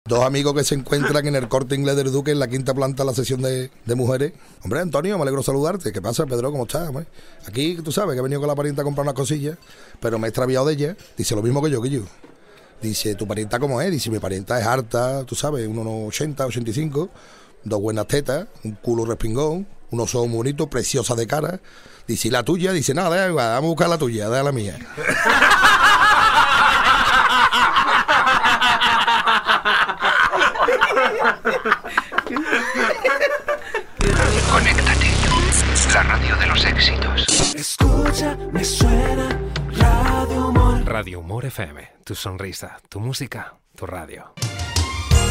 Dos amigos que se encuentran en el Corte Inglés del Duque, en la quinta planta, la sesión de mujeres. Hombre, Antonio, me alegro saludarte. ¿Qué pasa, Pedro? ¿Cómo estás? Hombre? Aquí, tú sabes, que he venido con la parienta a comprar unas cosillas, pero me he extraviado de ella. Dice lo mismo que yo. Dice, ¿tu parienta cómo es? Dice, mi parienta es harta, tú sabes, unos 80, 85, dos buenas tetas, un culo respingón, unos ojos muy bonitos, preciosa de cara. Dice, ¿y la tuya? Dice, nada, vamos a buscar la tuya, da la mía. Conéctate, la radio de los éxitos. Escucha, me suena Radio Humor. Radio Humor FM, tu sonrisa, tu música, tu radio.